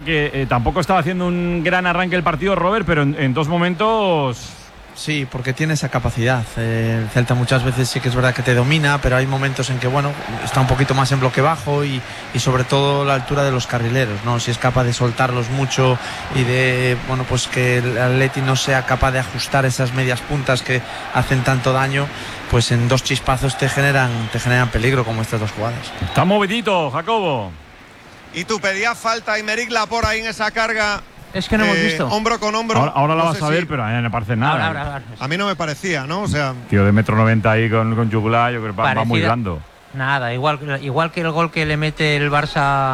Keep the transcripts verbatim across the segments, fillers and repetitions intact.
que eh, tampoco estaba haciendo un gran arranque el partido, Robert, pero en, en dos momentos... Sí, porque tiene esa capacidad. Eh, el Celta muchas veces sí que es verdad que te domina, pero hay momentos en que, bueno, está un poquito más en bloque bajo y, y sobre todo la altura de los carrileros, ¿no? Si es capaz de soltarlos mucho y de, bueno, pues que el Atleti no sea capaz de ajustar esas medias puntas que hacen tanto daño, pues en dos chispazos te generan, te generan peligro, como estas dos jugadas. Está movidito, Jacobo. Y tú pedías falta a Aymeric Laporte ahí en esa carga. Es que no eh, hemos visto. Hombro con hombro. Ahora, ahora la no vas sé a ver, si... pero a mí no me parece nada. Ahora, ahora, ahora. A mí no me parecía, ¿no? O sea, tío de metro noventa ahí con, con yugular, yo creo que va, va muy blando. Nada, igual, igual que el gol que le mete el Barça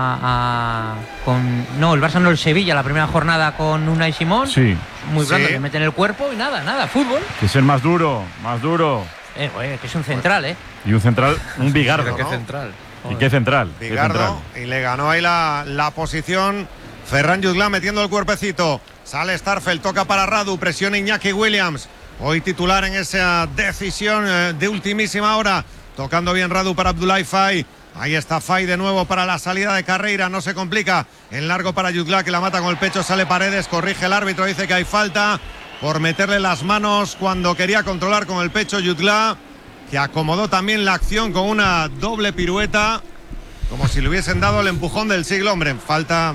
a, con no, el Barça no, el Sevilla la primera jornada con Unai Simón. Sí. Muy blando, Sí. le mete en el cuerpo y nada, nada, fútbol. Que es el más duro, más duro. Eh, oye, que es un central, ¿eh? Y un central, un bigardo. Pero qué ¿no? central. ¿Y qué central? ¿Qué Bigardo, central? y le ganó ahí la, la posición. Ferran Jutgla metiendo el cuerpecito. Sale Starfelt, toca para Radu, presiona Iñaki Williams. Hoy titular en esa decisión eh, de ultimísima hora. Tocando bien Radu para Abdoulaye Faye. Ahí está Faye de nuevo para la salida de Carreira. No se complica. En largo para Jutgla, que la mata con el pecho. Sale Paredes, corrige el árbitro. Dice que hay falta por meterle las manos cuando quería controlar con el pecho Jutgla, que acomodó también la acción con una doble pirueta, como si le hubiesen dado el empujón del siglo. Hombre, falta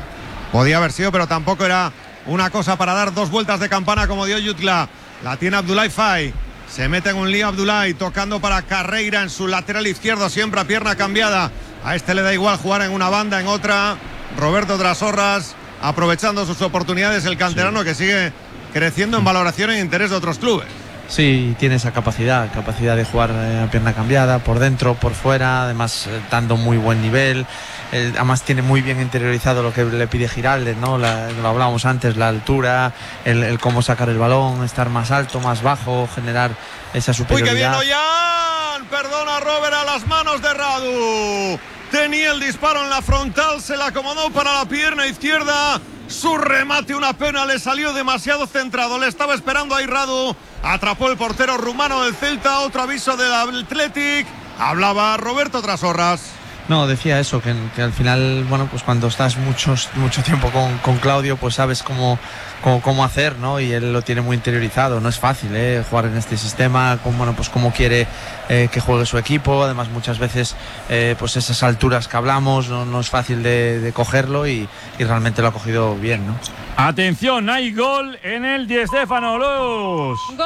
podía haber sido, pero tampoco era una cosa para dar dos vueltas de campana como dio Jutgla. La tiene Abdoulaye Faye. Se mete en un lío Abdoulaye, tocando para Carreira en su lateral izquierdo, siempre a pierna cambiada. A este le da igual jugar en una banda, en otra. Roberto Trasorras, aprovechando sus oportunidades, el canterano sí, que sigue creciendo en valoración e interés de otros clubes. Sí, tiene esa capacidad, capacidad de jugar eh, a pierna cambiada, por dentro, por fuera, además eh, dando muy buen nivel. Eh, además tiene muy bien interiorizado lo que le pide Giraldez, ¿no? La, lo hablábamos antes, la altura, el, el cómo sacar el balón, estar más alto, más bajo, generar esa superioridad. ¡Uy, qué bien Ollán! Perdona, Robert, a las manos de Radu. Tenía el disparo en la frontal, se la acomodó para la pierna izquierda. Su remate, una pena, le salió demasiado centrado. Le estaba esperando ahí Radu. Atrapó el portero rumano del Celta. Otro aviso del Athletic. Hablaba Roberto Trasorras. No, decía eso, que, que al final, bueno, pues cuando estás muchos, mucho tiempo con, con Claudio, pues sabes cómo, cómo, cómo hacer, ¿no? Y él lo tiene muy interiorizado. No es fácil, ¿eh? Jugar en este sistema, con, bueno, pues cómo quiere eh, que juegue su equipo. Además, muchas veces, eh, pues esas alturas que hablamos, no, no es fácil de, de cogerlo y, y realmente lo ha cogido bien, ¿no? Atención, hay gol en el Di Stéfano, Luz. ¡Gol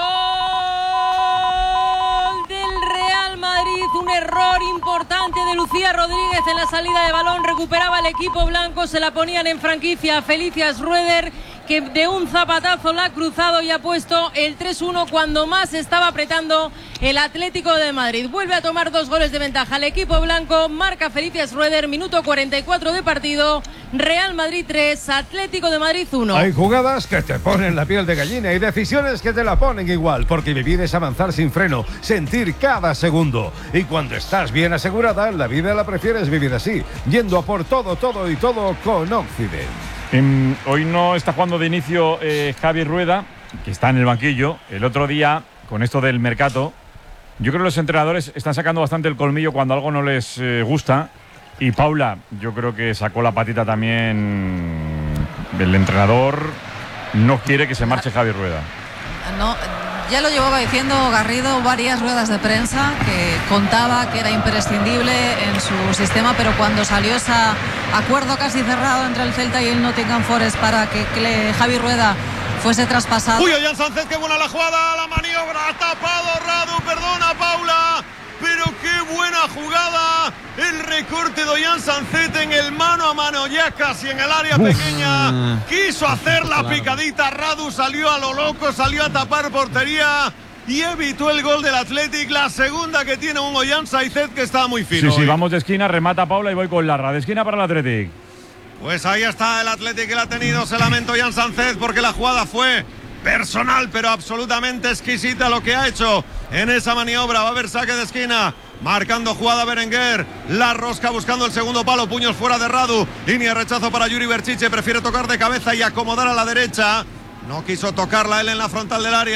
del Real Madrid! Un error importante de Lucía Rodríguez en la salida de balón. Recuperaba el equipo blanco, se la ponían en franquicia a Felicia Schroeder, que de un zapatazo la ha cruzado y ha puesto el tres uno cuando más estaba apretando el Atlético de Madrid. Vuelve a tomar dos goles de ventaja el equipo blanco. Marca Felicia Schroeder, minuto cuarenta y cuatro de partido. Real Madrid tres, Atlético de Madrid uno. Hay jugadas que te ponen la piel de gallina y decisiones que te la ponen igual, porque vivir es avanzar sin freno, sentir cada segundo. Y cuando estás bien asegurada, la vida la prefieres vivir así, yendo a por todo, todo y todo con Occident. Eh, hoy no está jugando de inicio eh, Javi Rueda, que está en el banquillo. El otro día, con esto del mercado, yo creo que los entrenadores están sacando bastante el colmillo cuando algo no les eh, gusta. Y Paula, yo creo que sacó la patita también. El entrenador no quiere que se marche Javi Rueda. No, ya lo llevaba diciendo Garrido varias ruedas de prensa, que contaba que era imprescindible en su sistema, pero cuando salió ese acuerdo casi cerrado entre el Celta y el Nottingham Forest para que, que Javi Rueda fuese traspasado. Uy, Ollán Sánchez, qué buena la jugada, la maniobra, ha tapado Radu, perdona Paula, pero qué buena jugada, el recorte de Ollán Sánchez en el mano a mano, ya casi en el área Uf. pequeña, quiso hacer la picadita, Radu salió a lo loco, salió a tapar portería y evitó el gol del Athletic, la segunda que tiene un Ollán Sánchez que está muy fino. Sí, sí, hoy. vamos de esquina, remata Paula y voy con Larra, de esquina para el Athletic. Pues ahí está el Athletic que la ha tenido, se lamenta Ollán Sánchez porque la jugada fue personal, pero absolutamente exquisita lo que ha hecho en esa maniobra. Va a haber saque de esquina, marcando jugada Berenguer, la rosca buscando el segundo palo, puños fuera de Radu, línea de rechazo para Yuri Berchiche, prefiere tocar de cabeza y acomodar a la derecha, no quiso tocarla él en la frontal del área.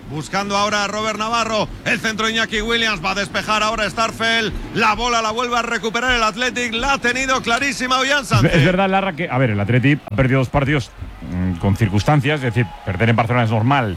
buscando ahora a Robert Navarro, el centro Iñaki Williams, va a despejar ahora Starfelt, la bola la vuelve a recuperar el Athletic, la ha tenido clarísima Ollán Sánchez. Es verdad, Larra, que, a ver, el Athletic ha perdido dos partidos mmm, con circunstancias, es decir, perder en Barcelona es normal,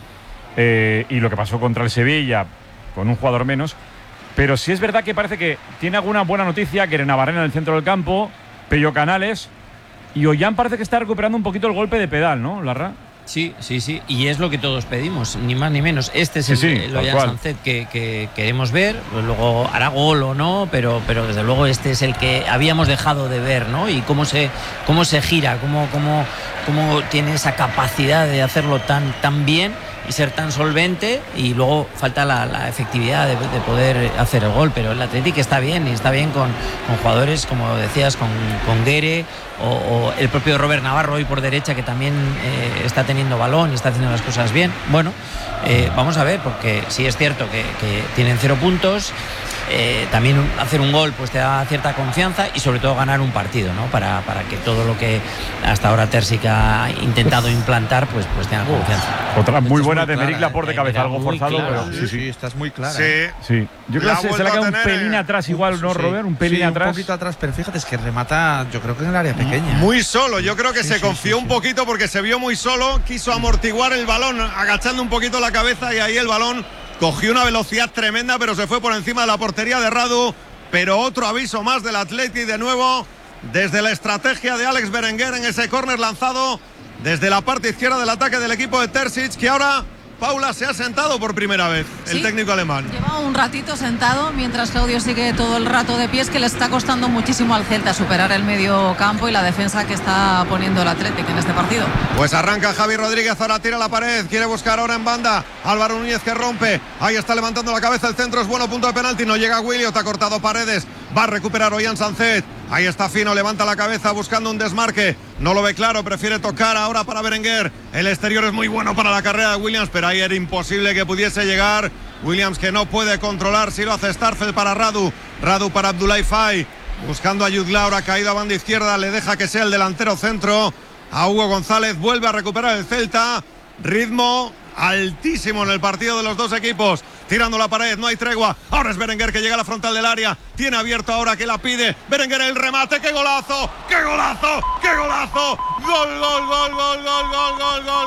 eh, y lo que pasó contra el Sevilla, con un jugador menos, pero sí es verdad que parece que tiene alguna buena noticia, que Navarrena en el centro del campo, Pello Canales, y Ollán parece que está recuperando un poquito el golpe de pedal, ¿no, Larra? Sí, sí, sí, y es lo que todos pedimos, ni más ni menos. Este es sí, el, sí, el Ollán Sánchez que, que queremos ver, luego hará gol o no, pero, pero desde luego este es el que habíamos dejado de ver, ¿no? Y cómo se, cómo se gira, cómo, cómo, cómo tiene esa capacidad de hacerlo tan, tan bien y ser tan solvente, y luego falta la, la efectividad de, de poder hacer el gol, pero el Athletic está bien, y está bien con, con jugadores, como decías, con, con Guere o, o el propio Robert Navarro hoy por derecha, que también eh, está teniendo balón y está haciendo las cosas bien. Bueno, eh, vamos a ver, porque sí es cierto que, que tienen cero puntos, eh, también hacer un gol pues te da cierta confianza, y sobre todo ganar un partido, ¿no? Para, para que todo lo que hasta ahora Terzic ha intentado implantar pues, pues tenga confianza. Otra muy Esto buena es de muy Meric clara, Laporte de eh, cabeza, era algo muy forzado, clara. pero Sí, sí, estás muy clara. Sí. ¿eh? sí. Yo creo La que se, se vuelta le ha a quedado un tener, pelín eh. atrás igual, ¿no, Sí. Robert? Un pelín Sí, atrás. un poquito atrás, pero fíjate, es que remata, yo creo que en el área pequeña. Muy solo, yo creo que Sí, se sí, confió sí, un sí. poquito porque se vio muy solo, quiso amortiguar el balón agachando un poquito la cabeza, y ahí el balón cogió una velocidad tremenda, pero se fue por encima de la portería de Radu. Pero otro aviso más del Athletic de nuevo, desde la estrategia de Alex Berenguer en ese córner lanzado desde la parte izquierda del ataque del equipo de Terzic, que ahora Paula se ha sentado por primera vez, el Sí, técnico alemán. Lleva un ratito sentado mientras Claudio sigue todo el rato de pies, que le está costando muchísimo al Celta superar el medio campo y la defensa que está poniendo el Athletic en este partido. Pues arranca Javi Rodríguez, ahora tira la pared, quiere buscar ahora en banda Álvaro Núñez, que rompe, ahí está levantando la cabeza, el centro es bueno, punto de penalti, no llega Williot, ha cortado Paredes, va a recuperar Ollán Sánchez, ahí está Fino, levanta la cabeza buscando un desmarque, no lo ve claro, prefiere tocar ahora para Berenguer, el exterior es muy bueno para la carrera de Williams, pero ahí era imposible que pudiese llegar, Williams que no puede controlar, si lo hace Starfelt para Radu, Radu para Abdoulaye Faye, buscando a Yudla, ahora caído a banda izquierda, le deja que sea el delantero centro, a Hugo González, vuelve a recuperar el Celta, ritmo altísimo en el partido de los dos equipos, tirando la pared, no hay tregua, ahora es Berenguer que llega a la frontal del área, tiene abierto ahora que la pide, Berenguer el remate, ¡qué golazo! ¡Qué golazo! ¡Qué golazo! ¡Gol, gol, gol, gol, gol, gol, gol, gol,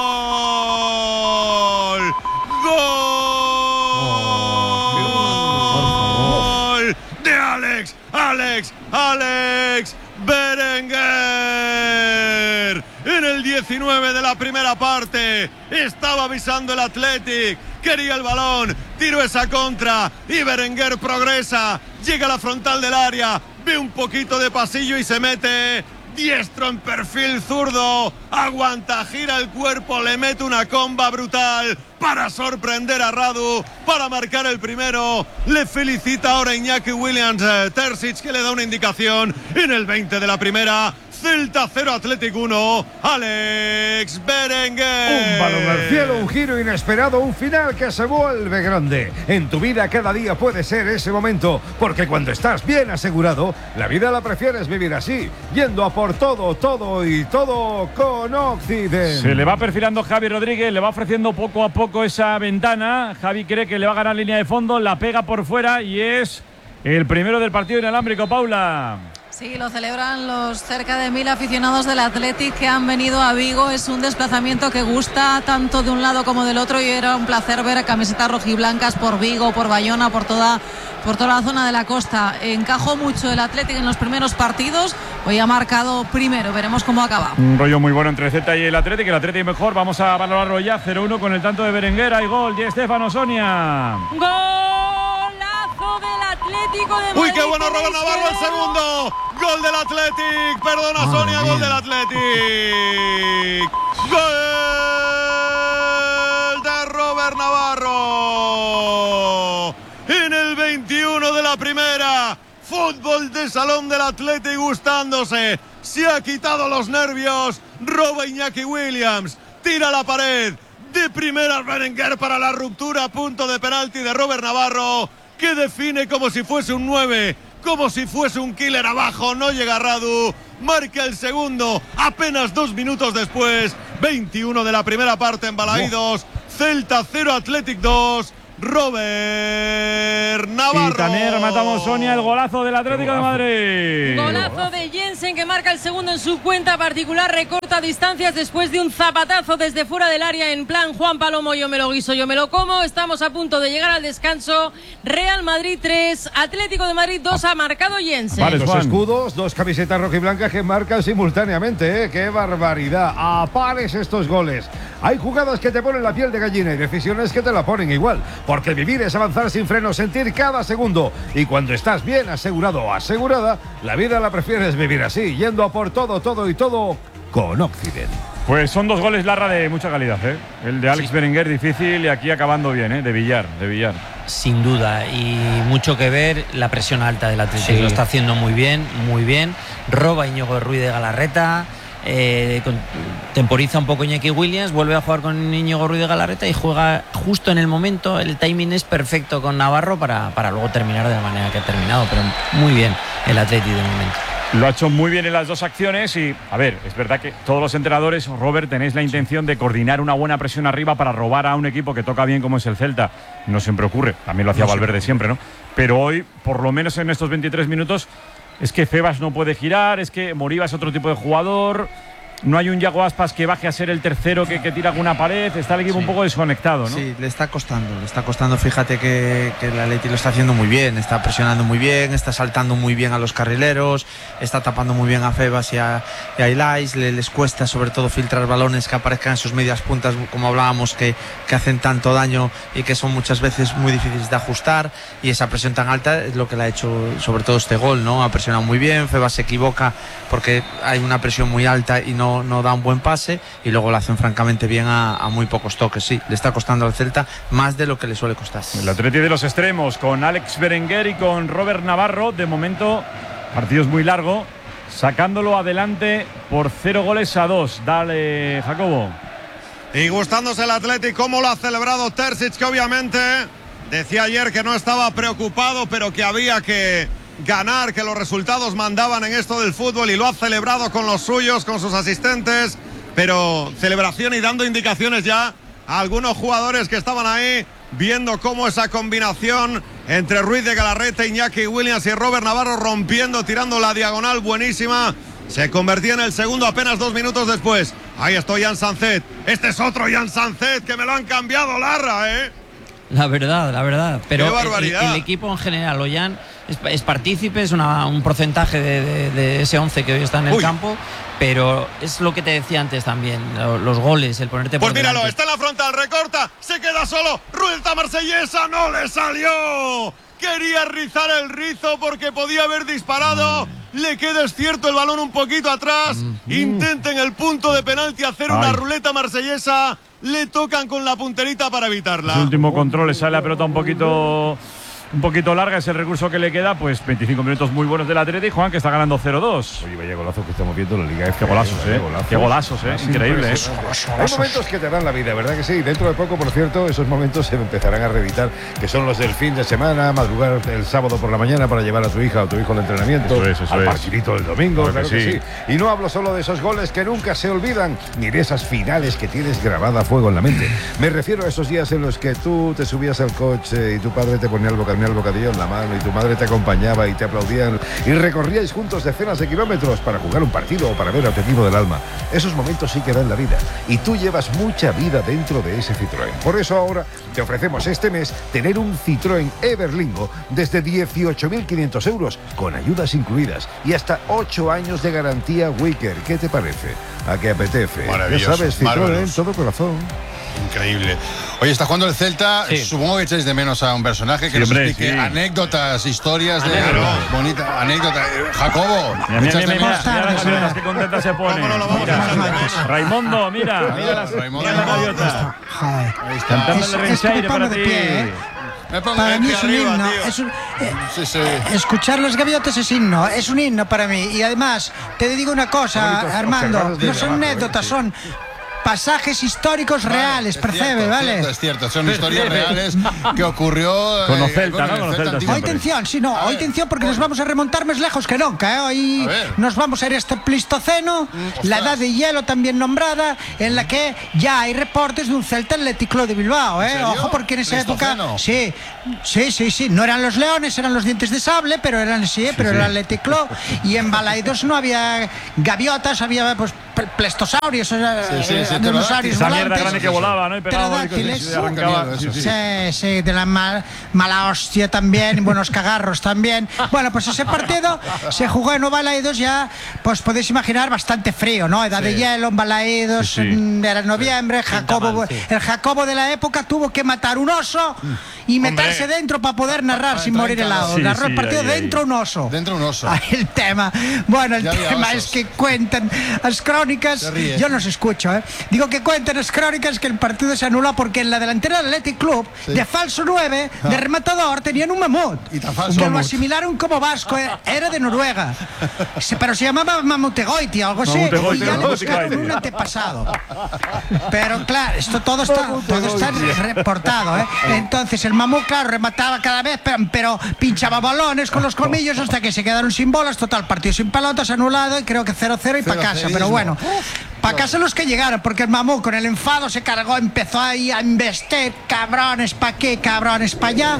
gol! ¡Gol! De Alex, Alex, Alex Berenguer. En el diecinueve de la primera parte estaba avisando el Athletic, quería el balón, tiró esa contra y Berenguer progresa, llega a la frontal del área, ve un poquito de pasillo y se mete diestro en perfil zurdo, aguanta, gira el cuerpo, le mete una comba brutal para sorprender a Radu, para marcar el primero. Le felicita ahora Iñaki Williams, eh, Terzic, que le da una indicación en el veinte de la primera. Celta cero, Athletic uno, Alex Berenguer. Un balón al cielo, un giro inesperado, un final que se vuelve grande. En tu vida cada día puede ser ese momento, porque cuando estás bien asegurado, la vida la prefieres vivir así, yendo a por todo, todo y todo con Occident. Se le va perfilando Javi Rodríguez, le va ofreciendo poco a poco esa ventana. Javi cree que le va a ganar línea de fondo, la pega por fuera y es el primero del partido inalámbrico, Paula. Sí, lo celebran los cerca de mil aficionados del Athletic que han venido a Vigo. Es un desplazamiento que gusta tanto de un lado como del otro, y era un placer ver camisetas rojiblancas por Vigo, por Bayona, por toda, por toda la zona de la costa. Encajó mucho el Athletic en los primeros partidos, hoy ha marcado primero, veremos cómo acaba. Un rollo muy bueno entre el Celta y el Athletic, el Athletic mejor, vamos a valorarlo ya, cero uno con el tanto de Berenguer, hay gol, Di Stéfano, Sonia. Golazo del Atlético de Madrid. Uy, qué bueno, Robert Navarro el segundo. Gol del Athletic. Perdona, Madre Sonia, mía. gol del Athletic. Gol de Robert Navarro. En el veintiuno de la primera. Fútbol de salón del Athletic gustándose. Se ha quitado los nervios. Roba Iñaki Williams. Tira la pared. De primera Berenguer para la ruptura. Punto de penalti de Robert Navarro, que define como si fuese un nueve, como si fuese un killer abajo. No llega Radu, marca el segundo apenas dos minutos después. veintiuno de la primera parte en Balaídos, Celta cero, Athletic dos. Robert Navarro. Y también rematamos, Sonia, el golazo del Atlético de Madrid. Golazo de Jensen, que marca el segundo en su cuenta particular, recorta distancias después de un zapatazo desde fuera del área en plan Juan Palomo, yo me lo guiso, yo me lo como. Estamos a punto de llegar al descanso. Real Madrid tres, Atlético de Madrid dos, ha marcado Jensen. Vale, dos escudos, dos camisetas rojiblancas que marcan simultáneamente, ¿eh? ¡Qué barbaridad! A pares estos goles. Hay jugadas que te ponen la piel de gallina y decisiones que te la ponen igual. Porque vivir es avanzar sin freno, sentir cada segundo. Y cuando estás bien asegurado o asegurada, la vida la prefieres vivir así, yendo a por todo, todo y todo con Occident. Pues son dos goles, Larra, de mucha calidad, ¿eh? El de Alex sí. Berenguer difícil y aquí acabando bien, ¿eh? De Villar, de Villar. Sin duda, y mucho que ver la presión alta del Atlético. Sí. Lo está haciendo muy bien, muy bien. Roba Íñigo Ruiz de Galarreta. Eh, con, temporiza un poco Iñaki Williams, vuelve a jugar con Íñigo Ruiz de Galarreta y juega justo en el momento. El timing es perfecto con Navarro para, para luego terminar de la manera que ha terminado, pero muy bien el Atleti de momento. Lo ha hecho muy bien en las dos acciones y, a ver, es verdad que todos los entrenadores, Robert, tenéis la intención de coordinar una buena presión arriba para robar a un equipo que toca bien como es el Celta. No siempre ocurre, también lo hacía no Valverde siempre, ¿no? Pero hoy, por lo menos en estos veintitrés minutos, es que Febas no puede girar, es que Moriba es otro tipo de jugador. No hay un Yago Aspas que baje a ser el tercero que, que tira alguna pared. Está el equipo sí. un poco desconectado, ¿no? Sí, le está costando, le está costando. Fíjate que, que el Atleti lo está haciendo muy bien. Está presionando muy bien, está saltando muy bien a los carrileros, está tapando muy bien a Febas y a, y a Ilais. Le, les cuesta sobre todo filtrar balones que aparezcan en sus medias puntas, como hablábamos, que, que hacen tanto daño y que son muchas veces muy difíciles de ajustar. Y esa presión tan alta es lo que le ha hecho sobre todo este gol, ¿no? Ha presionado muy bien, Febas se equivoca porque hay una presión muy alta y no No, no da un buen pase y luego lo hacen francamente bien a, a muy pocos toques. Sí, le está costando al Celta más de lo que le suele costar. El Atleti de los extremos con Alex Berenguer y con Robert Navarro, de momento partidos muy largo, sacándolo adelante por cero goles a dos. Dale, Jacobo. Y gustándose el Atleti cómo lo ha celebrado Terzic, que obviamente decía ayer que no estaba preocupado, pero que había que ganar, que los resultados mandaban en esto del fútbol, y lo ha celebrado con los suyos, con sus asistentes, pero celebración y dando indicaciones ya a algunos jugadores que estaban ahí, viendo cómo esa combinación entre Ruiz de Galarreta, Iñaki Williams y Robert Navarro rompiendo, tirando la diagonal buenísima, se convertía en el segundo apenas dos minutos después. Ahí está Jan Sanzet, este es otro Jan Sanzet que me lo han cambiado, Larra, ¿eh? La verdad, la verdad. Pero ¡qué barbaridad! El, el equipo en general, Ollán es, es partícipe, es una, un porcentaje de, de, de ese once que hoy está en el Uy. campo, pero es lo que te decía antes también, los, los goles, el ponerte por Pues míralo, delante. Está en la frontal, recorta, se queda solo, Ruelta Marsellesa, no le salió. Quería rizar el rizo porque podía haber disparado. Mm. Le queda, es cierto, el balón un poquito atrás. Mm. Intenta en el punto de penalti hacer Ay. una ruleta marsellesa. Le tocan con la punterita para evitarla. Su último control, le sale la pelota un poquito un poquito larga, es el recurso que le queda. Pues veinticinco minutos muy buenos del Atleti, y Juan, que está ganando cero dos. Oye, vaya golazo que estamos viendo en la Liga F. Qué golazos, eh. Golazos. Qué golazos, eh. Increíble, eh. Hay momentos que te dan la vida, ¿verdad que sí? Dentro de poco, por cierto, esos momentos se empezarán a reeditar, que son los del fin de semana, madrugar el sábado por la mañana para llevar a tu hija o tu hijo al entrenamiento, eso es, eso al es. partidito del domingo, claro, claro que, que sí. sí. Y no hablo solo de esos goles que nunca se olvidan, ni de esas finales que tienes grabada a fuego en la mente. Me refiero a esos días en los que tú te subías al coche y tu padre te ponía el bocadillo, el bocadillo en la mano, y tu madre te acompañaba y te aplaudían, y recorríais juntos decenas de kilómetros para jugar un partido o para ver al objetivo del alma. Esos momentos sí que dan la vida, y tú llevas mucha vida dentro de ese Citroën. Por eso ahora te ofrecemos este mes tener un Citroën Everlingo desde dieciocho mil quinientos euros, con ayudas incluidas y hasta ocho años de garantía Wicker. ¿Qué te parece? ¿A qué apetece? Ya sabes, Citroën, todo corazón. Increíble. Oye, está jugando el Celta. Sí. Supongo que echáis de menos a un personaje que sí, nos hombre, explique sí. anécdotas, historias de Claro. bonita anécdota. Jacobo, Mira, mira, echas de mira, menos. mira, mira las gaviotas, qué contenta se pone. ¿Cómo no lo vamos Mira. a echar de menos? Raimundo, mira, Ah, mira las, Raimundo. mira la gaviota. Joder. Ahí está. Cantando Es- el es que me Renchaire pongo para de ti. pie, ¿eh? Me pongo Para mí aquí es un arriba, himno. tío. Es un, eh, Sí, sí. escuchar los gaviotas es himno, es un himno para mí. Y además, te digo una cosa, Bonitos Armando, observados de no son abajo, anécdotas, ¿eh? Sí. son pasajes históricos vale, reales, percebe, cierto, ¿vale? Cierto, es cierto, son historias reales que ocurrió con eh, Celta, con ¿no? Con Celta Hoy atención, sí, no, hoy atención porque nos vamos a remontar más lejos que nunca, ¿eh? Hoy nos vamos a ir a este Pleistoceno, mm, la edad de hielo también nombrada, en la que ya hay reportes de un Celta Athletic Club de Bilbao, ¿eh? Ojo, porque en esa época, sí, sí, sí, sí, no eran los leones, eran los dientes de sable, pero eran sí, sí pero sí. Era el Athletic Club, y en Balaidos no había gaviotas, había pues plestosaurios, sí, sí, sí, dinosaurios esa mierda grande que volaba, ¿no? Y pegaba sí, sí, sí, sí, de la mal, mala hostia también, buenos cagarros también. Bueno, pues ese partido se jugó en Balaidos ya, pues podéis imaginar, bastante frío, ¿no? Edad sí. de hielo en Balaidos, sí, sí. Era noviembre, sí. Jacobo, mal, sí. el Jacobo de la época tuvo que matar un oso y meterse Hombre. dentro para poder narrar sin morir helado. Sí, Narró sí, el partido ahí, dentro ahí. un oso. Dentro un oso. Ahí el tema. Bueno, el ya tema es que cuentan las crónicas, yo no os escucho, ¿eh? Digo que cuentan las crónicas que el partido se anuló porque en la delantera del Athletic Club, sí. de falso nueve, ah. de rematador, tenían un mamut. Y tan falso que mamut. lo asimilaron como vasco, era de Noruega. Pero se llamaba Mamutegoiti, algo así. Y ya le buscaron un antepasado. Pero claro, esto todo está, todo está reportado, ¿eh? Entonces el mamut, claro, remataba cada vez, pero, pero pinchaba balones con los colmillos hasta que se quedaron sin bolas. Total, partido sin pelotas, anulado, y creo que cero cero y para casa. Pero bueno, para casa los que llegaron, porque el mamut con el enfado se cargó, empezó ahí a investir, cabrones pa' aquí, cabrones pa' allá,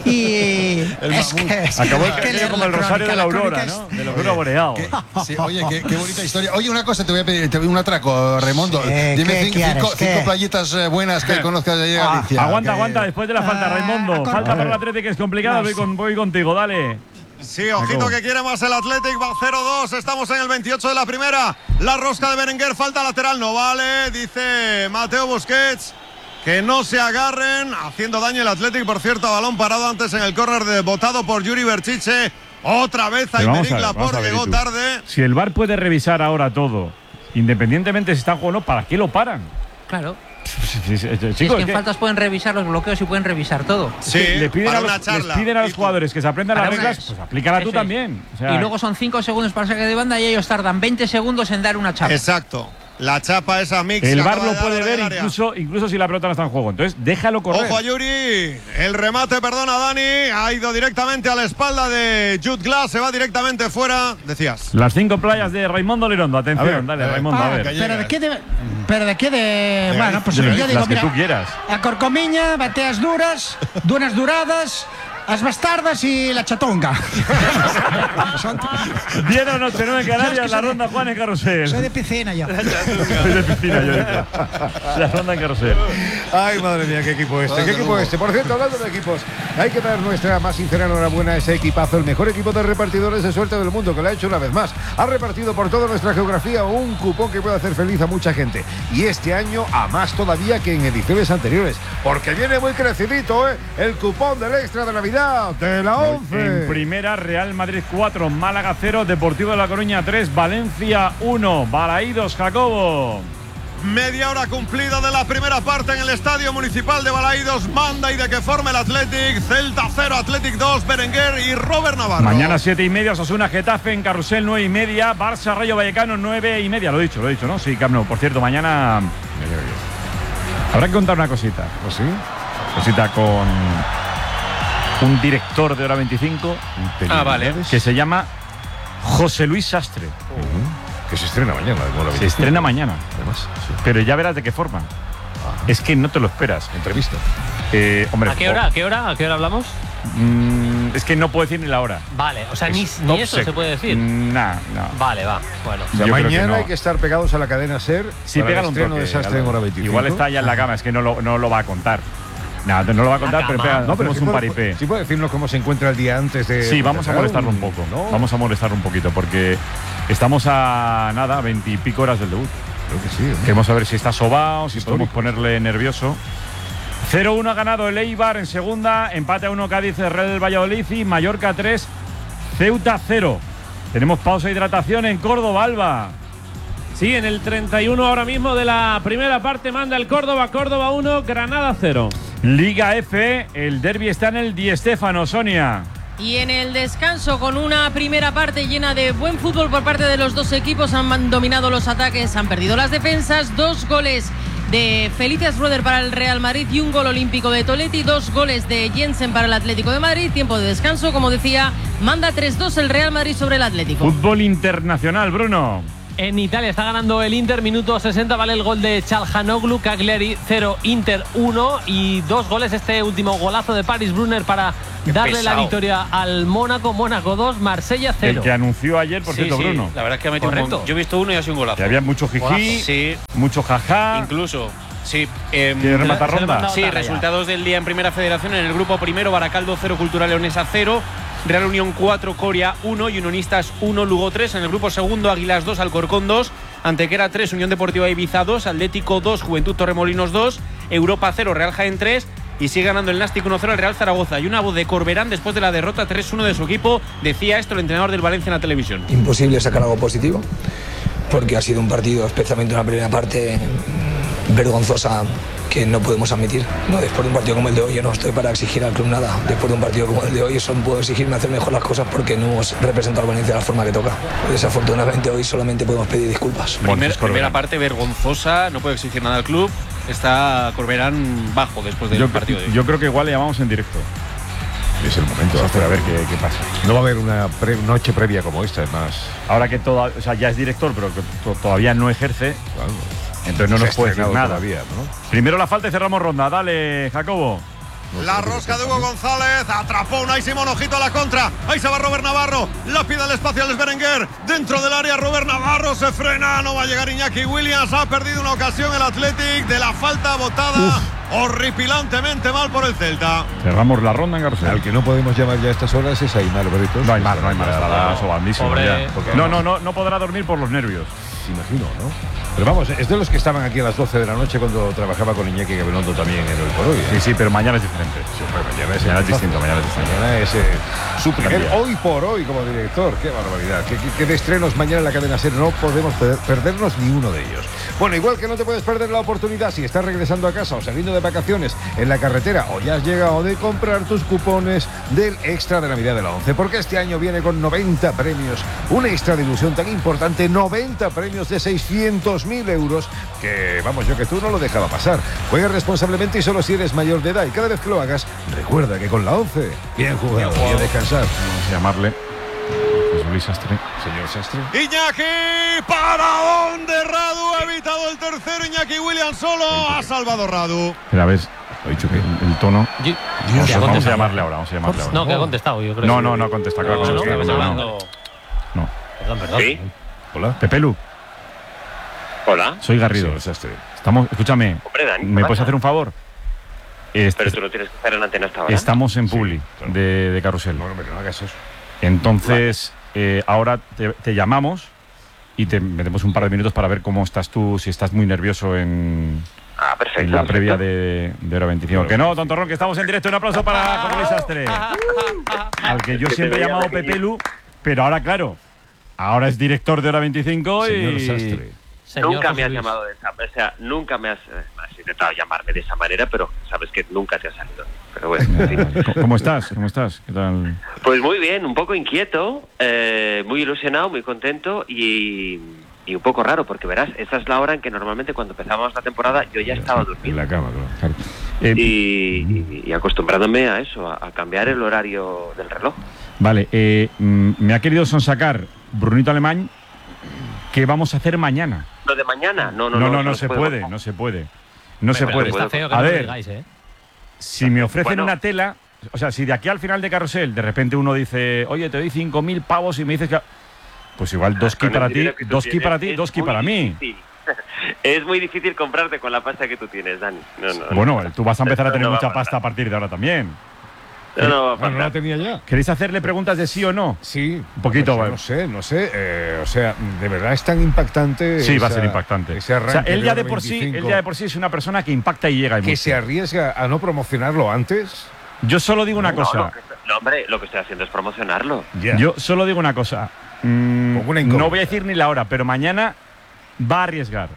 y es que, acabó el que como el rosario de la aurora, ¿no? De la aurora boreal. Sí, oye, qué, qué bonita historia. Oye, una cosa, te voy a pedir, te voy a un atraco, Raimundo. Eh, Dime cinco, cinco, cinco playitas buenas que conozcas de allí a Galicia. Ah, aguanta, que... aguanta, después de la falta, Raimundo. Ah, falta para el Atlético, que es complicado, voy, con, voy contigo, dale. Sí, ojito que quiere más el Athletic, va cero dos, estamos en el veintiocho de la primera. La rosca de Berenguer, falta lateral, no vale, dice Mateo Busquets. Que no se agarren, haciendo daño el Athletic, por cierto, balón parado antes en el córner de botado por Yuri Berchiche. Otra vez Aymeric Laporte, llegó tarde. Si el V A R puede revisar ahora todo, independientemente si está o no, ¿para qué lo paran? Claro. Sí, sí, sí, chicos, si es que en ¿qué? faltas pueden revisar los bloqueos y pueden revisar todo. Sí, le piden para a los, una charla. les piden a los jugadores que se aprendan las reglas, pues aplícala tú también. O sea, y luego son cinco segundos para saque de banda y ellos tardan veinte segundos en dar una chapa. Exacto. La chapa esa mix. El V A R lo puede ver incluso, incluso si la pelota no está en juego. Entonces, déjalo correr. Ojo a Yuri. El remate, perdona, Dani. Ha ido directamente a la espalda de Jude Glass. Se va directamente fuera. Decías. Las cinco playas de Raimundo Lirondo. Atención, ver, dale, a ver, Raimundo, ah, a ver. Pero de qué de. Pero de qué de. de bueno, pues de yo digo, las mira. Que tú quieras. A Corcomiña, bateas duras, dunas duradas. Las bastardas y la chatonga. Diez o noche, nueve en Canarias, la ronda Juan en Carrusel. Soy de piscina yo. Soy de piscina yo. La ronda en Carrusel. Ay, madre mía, qué equipo este, qué equipo este. Por cierto, hablando de equipos, hay que dar nuestra más sincera enhorabuena a ese equipazo, el mejor equipo de repartidores de suerte del mundo, que lo ha hecho una vez más. Ha repartido por toda nuestra geografía un cupón que puede hacer feliz a mucha gente. Y este año a más todavía que en ediciones anteriores, porque viene muy crecidito, ¿eh? El cupón del extra de Navidad de la once. En primera, Real Madrid cuatro, Málaga cero, Deportivo de La Coruña tres, Valencia uno, Balaidos, Jacobo. Media hora cumplida de la primera parte en el Estadio Municipal de Balaidos. Manda y de qué forma el Athletic. Celta cero, Athletic dos, Berenguer y Robert Navarro. Mañana siete y media, Osasuna Getafe en Carrusel nueve y media, Barça Rayo Vallecano nueve y media. Lo he dicho, lo he dicho, ¿no? Sí, Camp Nou. Por cierto, mañana habrá que contar una cosita. ¿O sí? Cosita con un director de Hora veinticinco. Ah, vale. Que se llama José Luis Sastre. Uh-huh. Que se estrena mañana. Se estrena mañana. Además, sí. Pero ya verás de qué forma. Ajá. Es que no te lo esperas. Entrevista. Eh, hombre, ¿A qué hora? ¿A qué hora? ¿A qué hora hablamos? Mm, es que no puedo decir ni la hora. Vale, o sea, ni, es ni eso sec. se puede decir. Nah, no. Vale, va. Bueno. O sea, Yo mañana creo que no. hay que estar pegados a la cadena SER. Sí, para pegan el un estreno toque, de Sastre en Hora veinticinco. Igual está ya en la cama, es que no lo, no lo va a contar. No, no lo va a contar, pero pega, no, pero hacemos sí un puede, paripé. Sí puede decirnos cómo se encuentra el día antes de... Sí, vamos a molestarlo un un, poco. ¿no? Vamos a molestarlo un poquito, porque estamos a nada, veintipico horas del debut. Creo que sí. ¿no? Queremos saber si está sobao, si Histórico. podemos ponerle nervioso. cero uno ha ganado el Eibar en segunda, empate a uno Cádiz, Real Valladolid y Mallorca tres, Ceuta cero. Tenemos pausa de hidratación en Córdoba, Alba. Sí, en el treinta y uno ahora mismo de la primera parte manda el Córdoba, Córdoba uno, Granada cero. Liga F, el derbi está en el Di Stéfano, Sonia. Y en el descanso, con una primera parte llena de buen fútbol por parte de los dos equipos, han dominado los ataques, han perdido las defensas. Dos goles de Felicias Rueder para el Real Madrid y un gol olímpico de Toletti, dos goles de Jensen para el Atlético de Madrid. Tiempo de descanso, como decía, manda tres dos el Real Madrid sobre el Atlético. Fútbol internacional, Bruno. En Italia está ganando el Inter, minuto sesenta, vale el gol de Çalhanoğlu, Cagliari cero, Inter uno, y dos goles, este último golazo de Paris Brunner para Qué darle pesado. la victoria al Mónaco, Mónaco dos, Marsella cero. El que anunció ayer, por sí, cierto, sí, Bruno. La verdad es que ha metido un gol. Yo he visto uno y ha sido un golazo. Que había mucho jijí, sí. mucho jajá. Incluso, sí. Eh, ¿Quiere rematar ronda? Sí, resultados del día en Primera Federación. En el grupo primero, Baracaldo cero, Cultural Leonesa cero, Real Unión cuatro, Coria uno y Unionistas uno, Lugo tres. En el grupo segundo, Águilas dos, Alcorcón dos, Antequera tres, Unión Deportiva Ibiza dos, Atlético dos, Juventud Torremolinos dos, Europa cero, Real Jaén tres, y sigue ganando el Nástic uno cero al Real Zaragoza. Y una voz de Corberán después de la derrota tres uno de su equipo. Decía esto el entrenador del Valencia en la televisión. Imposible sacar algo positivo, porque ha sido un partido, especialmente en la primera parte, vergonzosa, que no podemos admitir. No, después de un partido como el de hoy, yo no estoy para exigir al club nada. Después de un partido como el de hoy, solo puedo exigirme hacer mejor las cosas porque no hemos representado al Valencia de la forma que toca. Desafortunadamente hoy solamente podemos pedir disculpas. Primer, primera parte vergonzosa, no puedo exigir nada al club. Está Corberán bajo después del yo, partido de hoy. Yo creo que igual le llamamos en directo. Es el momento de hacer a ver qué, qué pasa. No va a haber una pre noche previa como esta, es más. Ahora que toda, o sea, ya es director, pero que to todavía no ejerce. Claro. Entonces no, no nos puede decir nada. Todavía, ¿no? Primero la falta y cerramos ronda. Dale, Jacobo. La rosca de Hugo González, atrapó Unai Simón, ojito a la contra, ahí se va Robert Navarro, la pide al espacio al Berenguer, dentro del área Robert Navarro se frena, no va a llegar Iñaki Williams, ha perdido una ocasión el Athletic de la falta botada. Uf. Horripilantemente mal por el Celta. Cerramos la ronda en García. Al que no podemos llamar ya a estas horas es Aimar Berritos. No hay más, no hay más. No, no, no, no podrá dormir por los nervios. Imagino, ¿no? Pero vamos, es de los que estaban aquí a las doce de la noche cuando trabajaba con Iñaki Gabilondo también en Hoy por Hoy. ¿eh? Sí, sí, pero mañana es diferente. Sí, mañana es, mañana es distinto, mañana es distinto. Mañana es eh, su primer Hoy por Hoy como director. ¡Qué barbaridad! ¿Qué, qué, qué de estrenos mañana en la cadena SER? No podemos perdernos ni uno de ellos. Bueno, igual que no te puedes perder la oportunidad si estás regresando a casa o saliendo de vacaciones en la carretera o ya has llegado de comprar tus cupones del Extra de Navidad de la once, porque este año viene con noventa premios, un extra de ilusión tan importante, noventa premios de seiscientos mil euros, que vamos, yo que tú no lo dejaba pasar. Juega responsablemente y solo si eres mayor de edad, y cada vez que lo hagas, recuerda que con la once, bien jugado, y a descansar. Vamos a llamarle José Luis Sastre. Señor Sastre. Iñaki, ¿para dónde Radu? Ha evitado el tercero, Iñaki Williams solo, ha salvado Radu. Pero a ver, he dicho que el, el tono. Yo, vamos, a, vamos a llamarle ahora, vamos a llamarle ahora. No, que ha contestado, yo creo. No, no, no ha contestado. No, claro, no, no, no, no, no. no. Perdón, perdón. ¿Sí? Hola, Pepelu. Hola. Soy Garrido. Sí, Sastre. Estamos, escúchame. Hombre, Dani, ¿me pasa? puedes hacer un favor? Este, Pero tú no tienes que estar en la antena hasta ahora. Estamos en Publi, sí, claro. de, de Carrusel. No, no, no hagas eso. Entonces, vale. eh, ahora te, te llamamos y te metemos un par de minutos para ver cómo estás tú, si estás muy nervioso en, ah, perfecto, en la perfecto. previa de, de Hora veinticinco. Claro, que no, Tontorrón, que estamos en directo. Un aplauso para José Luis Sastre. Al que yo siempre he llamado Pepelu, pero ahora, claro, ahora es director de Hora veinticinco. Señor y... Sastre. Señor nunca José me has Luis. llamado de esa manera, o sea, nunca me has, has intentado llamarme de esa manera, pero sabes que nunca te ha salido. Pero bueno, en fin. ¿Cómo estás? ¿Cómo estás? ¿Qué tal? Pues muy bien, un poco inquieto, eh, muy ilusionado, muy contento y, y un poco raro, porque verás, esa es la hora en que normalmente cuando empezamos la temporada yo ya estaba durmiendo. En la cama, claro. Eh, y, y, y acostumbrándome a eso, a, a cambiar el horario del reloj. Vale, eh, mm, me ha querido sonsacar Brunito Alemán. ¿Qué vamos a hacer mañana? ¿Lo de mañana? No, no, No, no, no, no, no se puedo. puede, no se puede. No se Pero puede. está feo que A no lo ver, digáis, ¿eh? si me ofrecen Bueno. una tela, o sea, si de aquí al final de Carrusel de repente uno dice, oye, te doy cinco mil pavos y me dices que... Pues igual dos ki Con el para ti, dinero que tú dos ki tienes, para ti, es dos ki muy para mí. difícil. Es muy difícil comprarte con la pasta que tú tienes, Dani. No, no, Bueno, no. tú vas a empezar a tener No va mucha a pasar. pasta a partir de ahora también. No, no va a Bueno, no pasar. la tenía ya. ¿Queréis hacerle preguntas de sí o no? Sí, Un poquito, pues, vale. no sé, no sé. Eh, o sea, de verdad es tan impactante. Sí, va a esa- ser impactante. Ese O arranque sea, él ya Hora de por sí, él veinticinco, ya de por sí es una persona que impacta y llega y que mucho. se arriesga a no promocionarlo antes. Yo solo digo una No, cosa. lo que- no, hombre, lo que estoy haciendo es promocionarlo. Ya. Yo solo digo una cosa. Mm, Como una incógnita. no voy a decir ni la hora, pero mañana va a arriesgar.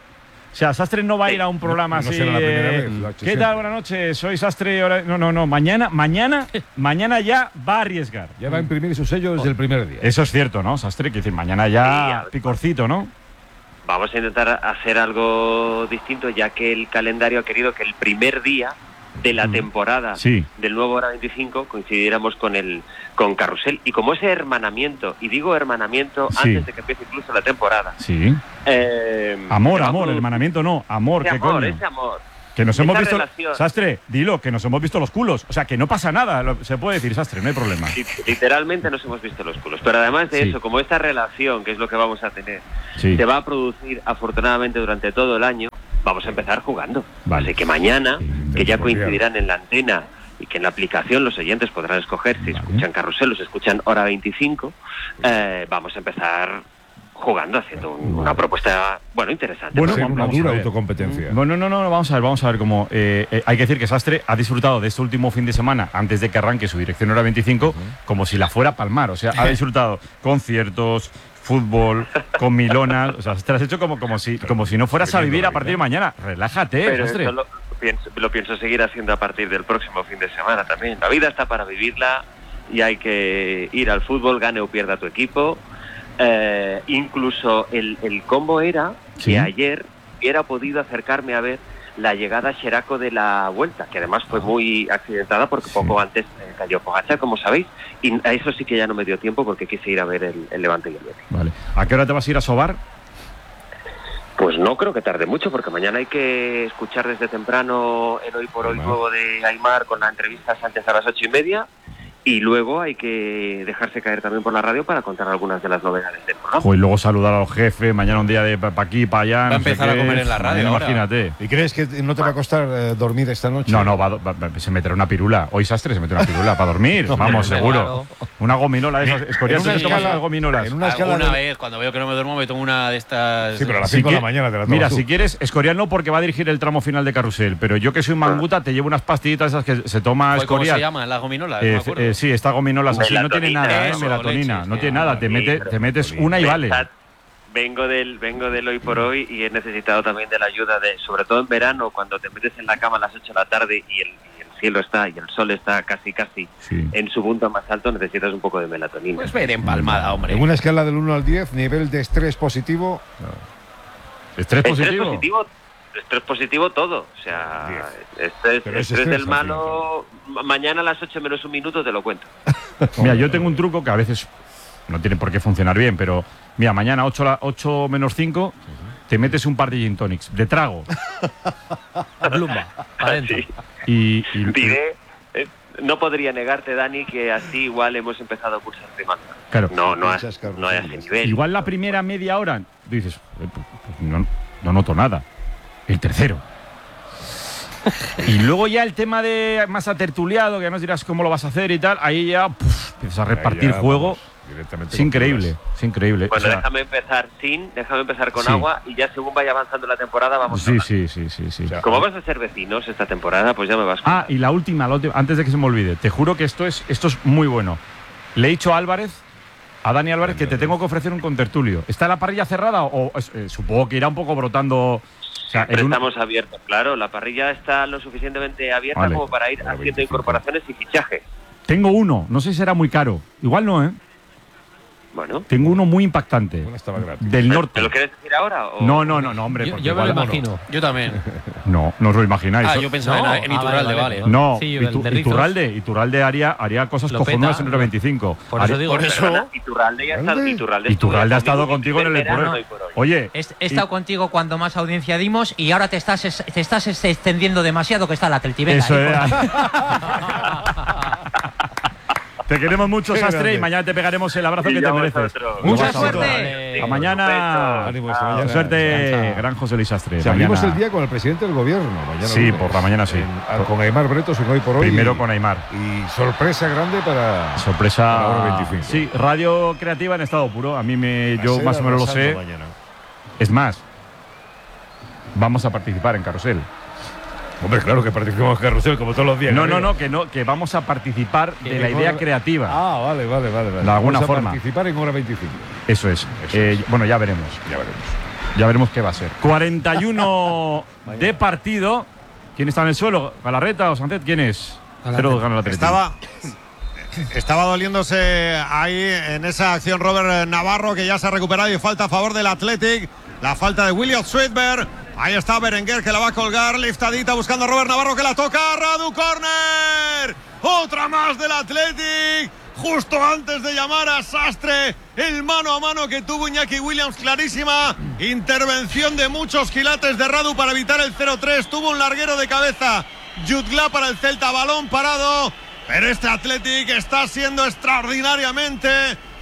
O sea, Sastre no va a ir a un programa No así. será la primera eh, vez, lo ha hecho ¿Qué siempre. tal? Buenas noches, soy Sastre. ahora- No, no, no. Mañana, mañana, mañana ya va a arriesgar. Ya va a imprimir su sello desde el primer día. Eso es cierto, ¿no, Sastre? Quiere decir, mañana ya picorcito, ¿no? Vamos a intentar hacer algo distinto, ya que el calendario ha querido que el primer día de la temporada Sí. del nuevo Hora veinticinco coincidiéramos con el con Carrusel. Y como ese hermanamiento, y digo hermanamiento Sí. antes de que empiece incluso la temporada. Sí. eh, Amor, se va a amor, producir hermanamiento no. Amor, ese ¿qué amor, coño? ese amor. Que nos esa hemos visto. relación. Sastre, dilo, que nos hemos visto los culos. O sea, que no pasa nada. lo- Se puede decir, Sastre, no hay problema. Li- Literalmente nos hemos visto los culos. Pero además de Sí. eso, como esta relación, que es lo que vamos a tener, Sí. se va a producir afortunadamente durante todo el año, vamos a empezar jugando. Vale. Así que mañana, que ya temporada. coincidirán en la antena y que en la aplicación los oyentes podrán escoger si escuchan Carrusel o si escuchan Hora veinticinco, eh, vamos a empezar jugando, haciendo un- una propuesta, bueno, interesante. Bueno, Ser vamos, una vamos dura a ver. autocompetencia. Bueno, no, no, no, vamos a ver, vamos a ver cómo. eh, eh, hay que decir que Sastre ha disfrutado de este último fin de semana, antes de que arranque su dirección Hora veinticinco, como si la fuera a palmar. O sea, ha disfrutado conciertos, fútbol, comilonas. O sea, te has hecho como, como, si, como si no fueras a vivir a partir de mañana. Relájate, Pero Sastre. eso lo pienso, lo pienso seguir haciendo a partir del próximo fin de semana también. La vida está para vivirla y hay que ir al fútbol, gane o pierda tu equipo. Eh, incluso el, el combo era Sí. que ayer hubiera podido acercarme a ver la llegada a Xeraco de la Vuelta, que además fue muy accidentada porque poco antes eh, cayó Pogačar, como sabéis, y a eso sí que ya no me dio tiempo porque quise ir a ver el, el Levante y el Betis. Vale. ¿A qué hora te vas a ir a sobar? Pues no creo que tarde mucho, porque mañana hay que escuchar desde temprano el Hoy por Hoy nuevo de Aimar con la entrevista a Sánchez a las ocho y media, y luego hay que dejarse caer también por la radio para contar algunas de las novedades del programa. Pues luego saludar a los jefes, mañana un día de para aquí, para allá. Va a no sé empezar a qué. comer en la radio Mañana, ahora. Imagínate. ¿Y crees que no te va a costar eh, dormir esta noche? No, no, va, va- va- se meterá una pirula. Hoy Sastre se mete una pirula para dormir. No, Vamos, hombre, seguro. Una gominola de esas. Escorial, En una ¿tú te tomas escala- unas gominolas? en una escala Alguna de- vez, cuando veo que no me duermo, me tomo una de estas. Sí, pero a las Si cinco de la qui- mañana te la tomas Mira, tú. si quieres, Escorial no, porque va a dirigir el tramo final de Carrusel. Pero yo que soy manguta, te llevo unas pastillitas esas que se toma Joder, ¿cómo se Escorial. llaman? Las gominolas. Eh, no me acuerdo. eh, sí, estas gominolas así. No tiene Melatonina, nada, ¿eh? eso, Melatonina. leches, No sí. tiene nada. Te, Sí, mete, pero- te metes una y vale. Pensad, Vengo del, vengo del Hoy por Hoy y he necesitado también de la ayuda de, sobre todo en verano, cuando te metes en la cama a las ocho de la tarde y el, y el cielo está y el sol está casi casi Sí. en su punto más alto, necesitas un poco de melatonina. Pues ver empalmada, hombre. En una escala del uno al diez, nivel de estrés positivo. ¿Estrés Estrés positivo? positivo, estrés positivo todo. O sea, estrés, Pero es estrés estrés del malo, ma- mañana a las ocho menos un minuto te lo cuento. Mira, yo tengo un truco que a veces no tiene por qué funcionar bien, pero mira, mañana ocho menos cinco te metes un par de gin tonics de trago. Plumba, para adentro. Sí. Y, y- Diré, eh, no podría negarte, Dani, que así igual hemos empezado a pulsar de manga. Claro. No, no a, Muchas no a ese nivel. Igual la primera media hora dices, eh, pues, pues, no, no noto nada. El tercero. Y luego ya el tema de más atertuliado, que ya nos dirás cómo lo vas a hacer y tal, ahí ya puf, empiezas a repartir Ahí ya, juego. vamos, directamente Es con increíble, todas. es increíble. Bueno, O sea, déjame empezar sin, déjame empezar con Sí. agua y ya según vaya avanzando la temporada vamos a sí, hablar. sí, sí, sí, sí. Como vas a ser vecinos esta temporada, pues ya me vas. Ah, y la última, la última, antes de que se me olvide, te juro que esto es, esto es muy bueno. Le he dicho a Álvarez, a Dani Álvarez, que te tengo que ofrecer un contertulio. ¿Está la parrilla cerrada o es- eh, supongo que irá un poco brotando? O sea, Siempre en una- estamos abiertos, claro. La parrilla está lo suficientemente abierta Vale. como para ir haciendo incorporaciones y fichajes. Tengo uno, no sé si será muy caro. Igual no, ¿eh? Bueno. Tengo uno muy impactante. Del norte. ¿Te lo quieres decir ahora? O... No, no, no, no, hombre. Yo- porque yo me lo igual- imagino. Yo también. No, no os lo imagináis. Ah, yo pensaba No. en, en Ah, Iturralde, vale, vale. vale. No, Sí, el Itu- de Rizos. Iturralde, Iturralde haría, haría cosas Lo cojonudas peta. en el veinticinco. Por eso Haría- digo. Por eso. Perdona, Iturralde ya está. Iturralde, Iturralde ha estuvo estado conmigo contigo en el verano Por y por hoy. Oye, He, he estado contigo cuando más audiencia dimos y ahora te estás, es- te estás es- extendiendo demasiado que está la Teltivela. Eso ¿eh? es. Te queremos mucho, Qué Sastre, grande. y mañana te pegaremos el abrazo Y que yo te a mereces. vosotros. ¡Mucha Vamos a suerte! otro. Vale. A mañana. Ánimo esta Con mañana. suerte, gran José Luis Sastre. Si abrimos Mañana- el día con el presidente del gobierno. Mañana Sí, lunes. por la mañana sí. En- ah, con Aimar Bretos en Hoy por Hoy. Primero y- con Aimar. Y sorpresa grande para. Sorpresa. para Hora veinticinco. Sí, radio creativa en estado puro. A mí me, Va a yo ser más o menos lo sé. arrasando mañana. Es más, vamos a participar en Carrusel. Hombre, claro que participamos en Carrusel como todos los días. No, no, amigo. no, que no, que vamos a participar de la Que idea no- creativa. Ah, vale, vale, vale. vale. De alguna Vamos a forma. participar en Hora veinticinco. Eso es. Eso Eh, es. Bueno, ya veremos. Ya veremos. Ya veremos qué va a ser. cuarenta y uno de partido. ¿Quién está en el suelo? ¿Galarreta o Sancet? ¿Quién es? cero dos gana el Atlético. Estaba, estaba doliéndose ahí en esa acción Robert Navarro, que ya se ha recuperado y falta a favor del Athletic. La falta de William Sweetberg. Ahí está Berenguer, que la va a colgar. Liftadita buscando a Robert Navarro, que la toca. Radu, córner. Otra más del Athletic. Justo antes de llamar a Sastre, el mano a mano que tuvo Iñaki Williams, clarísima intervención de muchos quilates de Radu para evitar el cero tres. Tuvo un larguero de cabeza Jutgla para el Celta, balón parado, pero este Athletic está siendo extraordinariamente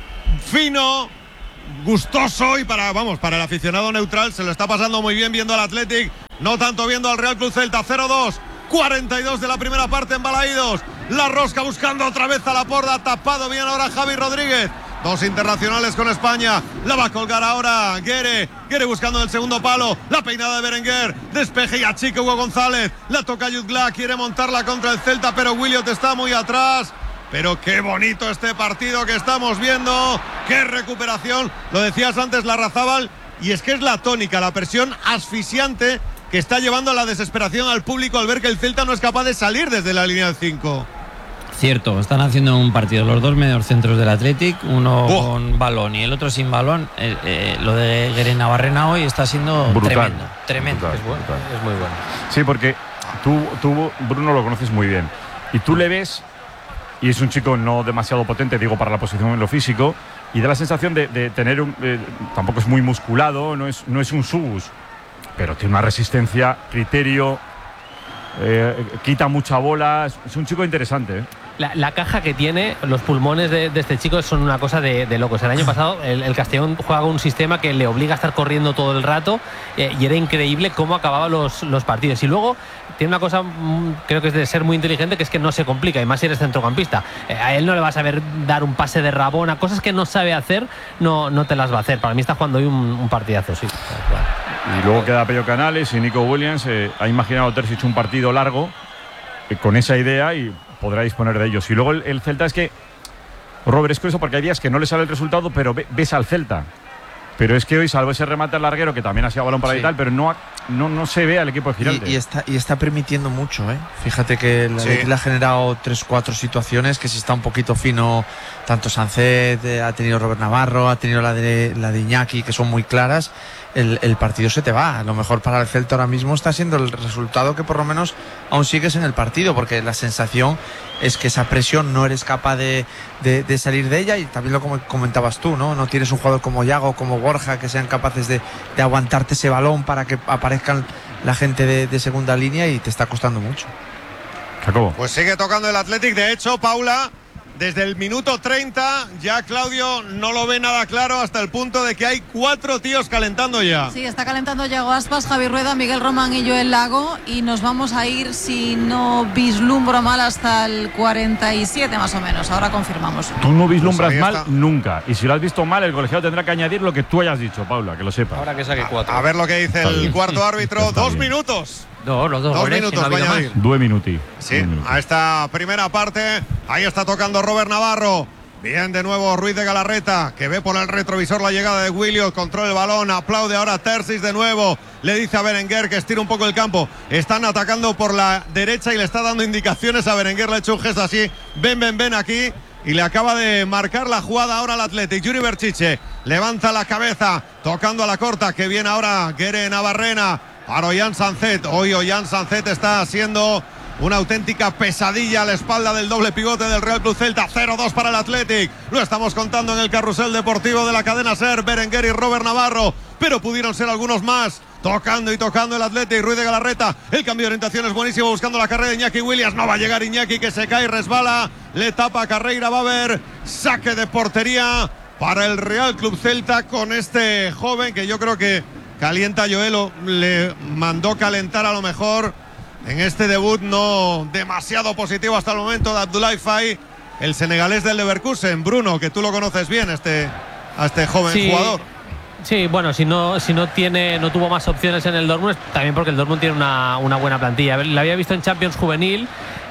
fino, gustoso, y para, vamos, para el aficionado neutral se lo está pasando muy bien viendo al Athletic, no tanto viendo al Real Club Celta. Cero dos, cuarenta y dos de la primera parte en Balaídos. La rosca buscando otra vez a la porda, tapado bien ahora Javi Rodríguez. Dos internacionales con España. La va a colgar ahora Guere. Guere buscando en el segundo palo. La peinada de Berenguer. Despeje y achica Hugo González. La toca Jutgla. Quiere montarla contra el Celta, pero Williot está muy atrás. Pero qué bonito este partido que estamos viendo. Qué recuperación. Lo decías antes, Larrazábal. Y es que es la tónica, la presión asfixiante que está llevando a la desesperación al público al ver que el Celta no es capaz de salir desde la línea del cinco. Cierto, están haciendo un partido los dos mediocentros del Athletic, uno oh. con balón y el otro sin balón. Eh, eh, lo de Guere Navarrena hoy está siendo brutal, tremendo, tremendo. Brutal, es, bueno, brutal. es muy bueno. Sí, porque tú, tú, Bruno, lo conoces muy bien. Y tú le ves, y es un chico no demasiado potente, digo, para la posición en lo físico, y da la sensación de, de tener un... Eh, tampoco es muy musculado, no es, no es un subus, pero tiene una resistencia, criterio, eh, quita mucha bola. Es, es un chico interesante, ¿eh? La, la caja que tiene, los pulmones de, de este chico son una cosa de, de locos. El año pasado el, el Castellón juega un sistema que le obliga a estar corriendo todo el rato, eh, y era increíble cómo acababa los, los partidos. Y luego tiene una cosa, mmm, creo que es de ser muy inteligente, que es que no se complica, y más si eres centrocampista. Eh, a él no le vas a ver dar un pase de Rabona, cosas que no sabe hacer, no, no te las va a hacer. Para mí está jugando hoy un, un partidazo, sí. Y luego queda Pello Canales y Nico Williams. Eh, ha imaginado Terzic un partido largo eh, con esa idea y podrá disponer de ellos. Y luego el, el Celta es que, Robert, es curioso porque hay días que no le sale el resultado, pero ve, ves al Celta. Pero es que hoy, salvo ese remate al larguero, que también ha sido balón para sí. y tal, pero no, no, no se ve al equipo de Giralde. Y, y, está, y está permitiendo mucho, ¿eh? Fíjate que el sí. le ha generado tres, cuatro situaciones que si está un poquito fino, tanto Sancet, eh, ha tenido Robert Navarro, ha tenido la de, la de Iñaki, que son muy claras. El, el partido se te va. A lo mejor para el Celta ahora mismo está siendo el resultado que por lo menos aún sigues en el partido, porque la sensación es que esa presión no eres capaz de, de, de salir de ella, y también lo como comentabas tú, ¿no? No tienes un jugador como Yago, como Borja, que sean capaces de, de aguantarte ese balón para que aparezcan la gente de, de segunda línea, y te está costando mucho. Jacobo. Pues sigue tocando el Athletic. De hecho, Paula, desde el minuto treinta ya Claudio no lo ve nada claro, hasta el punto de que hay cuatro tíos calentando ya. Sí, está calentando Yago Aspas, Javi Rueda, Miguel Román y Joel Lago, y nos vamos a ir, si no vislumbro mal, hasta el cuarenta y siete más o menos. Ahora confirmamos. Tú no vislumbras pues mal nunca, y si lo has visto mal, el colegiado tendrá que añadir lo que tú hayas dicho, Paula, que lo sepa. Ahora que saque cuatro. A, a ver lo que dice Está el bien. cuarto árbitro. Está dos bien. minutos. No, los dos, dos goles, minutos no va a añadir. Due minuti. Sí, Due minuti. a esta primera parte. Ahí está tocando Robert Navarro. Bien, de nuevo Ruiz de Galarreta, que ve por el retrovisor la llegada de Williot, controla el balón, aplaude ahora Terzic de nuevo, le dice a Berenguer que estira un poco el campo. Están atacando por la derecha y le está dando indicaciones a Berenguer, le ha hecho un gesto así, ven, ven, ven aquí, y le acaba de marcar la jugada ahora al Athletic. Yuri Berchiche levanta la cabeza, tocando a la corta, que viene ahora Guere Navarrena para Ollán Sancet. Hoy Ollán Sancet está haciendo una auténtica pesadilla a la espalda del doble pivote del Real Club Celta. Cero dos para el Athletic. Lo estamos contando en el carrusel deportivo de la cadena SER. Berenguer y Robert Navarro, pero pudieron ser algunos más. Tocando y tocando el Athletic. Ruiz de Galarreta. El cambio de orientación es buenísimo, buscando la carrera de Iñaki Williams. No va a llegar Iñaki, que se cae y resbala. Le tapa a Carreira. Va a haber saque de portería para el Real Club Celta con este joven que yo creo que calienta a Joelo. Le mandó calentar a lo mejor en este debut no demasiado positivo hasta el momento de Abdoulaye Faye, el senegalés del Leverkusen. Bruno, que tú lo conoces bien, este, a este joven sí, jugador. Sí, bueno, si no, si no tiene, no tuvo más opciones en el Dortmund, también porque el Dortmund tiene una, una buena plantilla. La había visto en Champions juvenil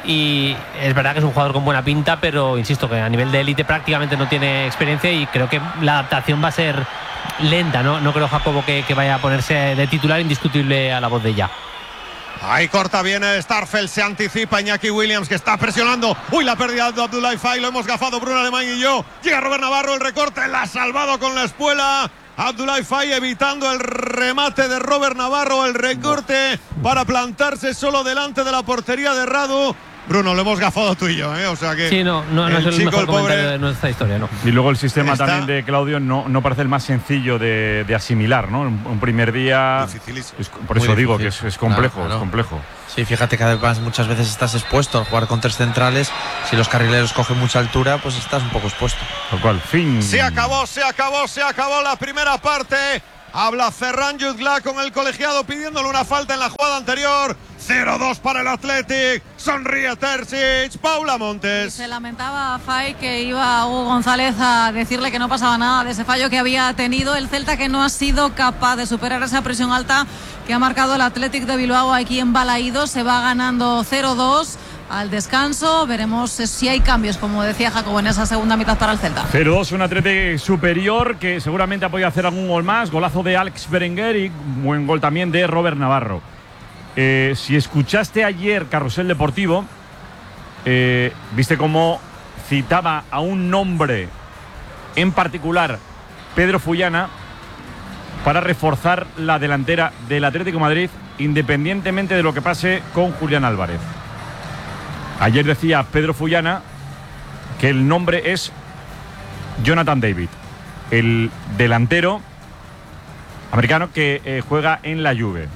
y es verdad que es un jugador con buena pinta, pero insisto que a nivel de élite prácticamente no tiene experiencia, y creo que la adaptación va a ser lenta, ¿no? No creo, Jacobo, que, que vaya a ponerse de titular indiscutible a la voz de ya. Ahí corta bien Starfelt, se anticipa Iñaki Williams, que está presionando. Uy, la pérdida de Abdoulaye Faye, lo hemos gafado Bruno Alemán y yo. Llega Robert Navarro, el recorte, la ha salvado con la espuela. Abdoulaye Faye evitando el remate de Robert Navarro, el recorte para plantarse solo delante de la portería de Radu. Bruno, lo hemos gafado tú y yo, ¿eh? O sea que. Sí, no, no, no el es el chico, mejor el pobre, comentario de nuestra historia, ¿no? Y luego el sistema Está... también de Claudio no, no parece el más sencillo de, de asimilar, ¿no? Un, un primer día. Dificilísimo. Es, por eso Muy digo difícil. que es, es complejo, Claro, claro. es complejo. Sí, fíjate que además muchas veces estás expuesto al jugar con tres centrales. Si los carrileros cogen mucha altura, pues estás un poco expuesto. Tal cual, fin. Se acabó, se acabó, se acabó la primera parte. Habla Ferran Jutgla con el colegiado pidiéndole una falta en la jugada anterior. cero dos para el Athletic. Sonríe Terzic. Paula Montes. Se lamentaba Fay que iba Hugo González a decirle que no pasaba nada de ese fallo que había tenido el Celta, que no ha sido capaz de superar esa presión alta que ha marcado el Athletic de Bilbao aquí en Balaídos. Se va ganando cero dos al descanso. Veremos si hay cambios, como decía Jacobo, en esa segunda mitad para el Celta. cero dos, un Athletic superior que seguramente ha podido hacer algún gol más. Golazo de Alex Berenguer y buen gol también de Robert Navarro. Eh, si escuchaste ayer Carrusel Deportivo, eh, viste cómo citaba a un nombre en particular, Pedro Fullana, para reforzar la delantera del Atlético de Madrid, independientemente de lo que pase con Julián Álvarez. Ayer decía Pedro Fullana que el nombre es Jonathan David, el delantero americano que eh, juega en la Juve.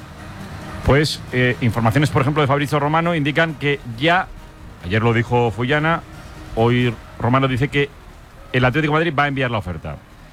Pues eh, informaciones, por ejemplo, de Fabrizio Romano indican que ya, ayer lo dijo Fullana, hoy Romano dice que el Atlético de Madrid va a enviar la oferta.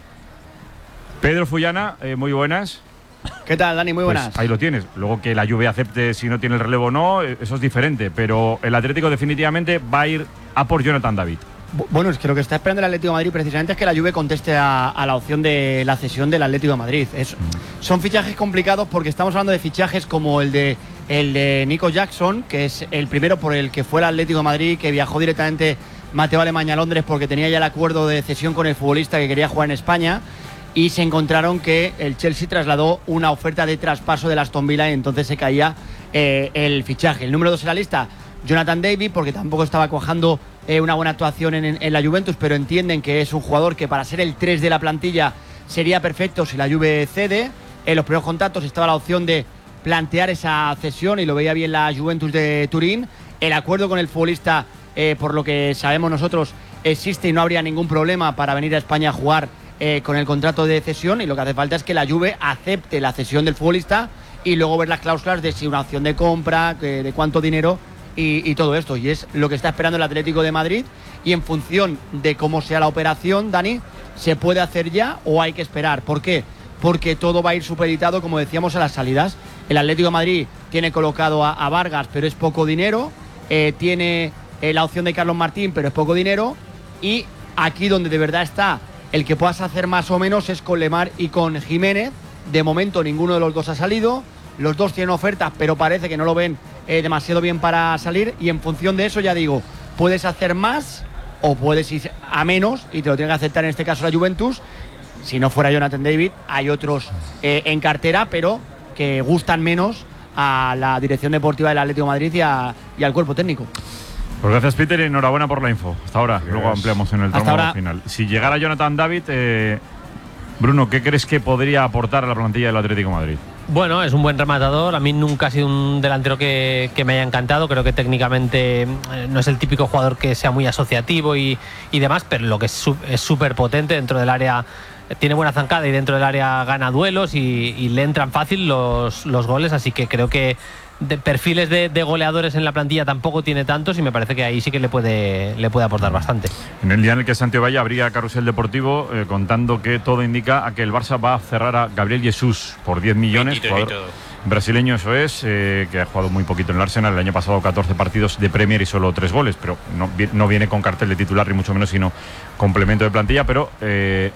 Pedro Fullana, eh, muy buenas. ¿Qué tal, Dani? Muy buenas. Pues ahí lo tienes. Luego que la Juve acepte si no tiene el relevo o no, eso es diferente. Pero el Atlético definitivamente va a ir a por Jonathan David. Bueno, es que lo que está esperando el Atlético de Madrid precisamente es que la Juve conteste a, a la opción de la cesión del Atlético de Madrid. Es, son fichajes complicados porque estamos hablando de fichajes como el de, el de Nico Jackson, que es el primero por el que fue el Atlético de Madrid, que viajó directamente Mateo Alemany a Londres porque tenía ya el acuerdo de cesión con el futbolista que quería jugar en España. Y se encontraron que el Chelsea trasladó una oferta de traspaso del Aston Villa y entonces se caía eh, el fichaje. El número dos en la lista, Jonathan David, porque tampoco estaba cuajando eh, una buena actuación en, en la Juventus, pero entienden que es un jugador que para ser el tres de la plantilla sería perfecto si la Juve cede. En los primeros contactos estaba la opción de plantear esa cesión y lo veía bien la Juventus de Turín. El acuerdo con el futbolista, eh, por lo que sabemos nosotros, existe y no habría ningún problema para venir a España a jugar Eh, con el contrato de cesión, y lo que hace falta es que la Juve acepte la cesión del futbolista y luego ver las cláusulas de si una opción de compra, que, de cuánto dinero y, y todo esto, y es lo que está esperando el Atlético de Madrid, y en función de cómo sea la operación, Dani, se puede hacer ya o hay que esperar. ¿Por qué? Porque todo va a ir supeditado, como decíamos, a las salidas. El Atlético de Madrid tiene colocado a, a Vargas, pero es poco dinero, eh, tiene eh, la opción de Carlos Martín, pero es poco dinero, y aquí donde de verdad está el que puedas hacer más o menos es con Lemar y con Jiménez. De momento ninguno de los dos ha salido. Los dos tienen ofertas, pero parece que no lo ven eh, demasiado bien para salir. Y en función de eso, ya digo, puedes hacer más o puedes ir a menos y te lo tiene que aceptar en este caso la Juventus. Si no fuera Jonathan David, hay otros eh, en cartera, pero que gustan menos a la dirección deportiva del Atlético de Madrid y, a, y al cuerpo técnico. Pues gracias, Peter, y enhorabuena por la info. Hasta ahora, yes. Luego ampliamos en el tramo final. Si llegara Jonathan David, eh, Bruno, ¿qué crees que podría aportar a la plantilla del Atlético de Madrid? Bueno, es un buen rematador. A mí nunca ha sido un delantero que, que me haya encantado. Creo que técnicamente eh, no es el típico jugador que sea muy asociativo y, y demás, pero lo que es súper potente dentro del área. Tiene buena zancada y dentro del área gana duelos y, y le entran fácil los, los goles, así que creo que de perfiles de, de goleadores en la plantilla tampoco tiene tantos y me parece que ahí sí que le puede, le puede aportar bastante. En el día en el que Santiago Valle abría Carrusel Deportivo eh, contando que todo indica a que el Barça va a cerrar a Gabriel Jesús por diez millones. Jugador brasileño, eso es, eh, que ha jugado muy poquito en el Arsenal. El año pasado catorce partidos de Premier y solo tres goles, pero no, no viene con cartel de titular ni mucho menos, sino complemento de plantilla. Pero eh,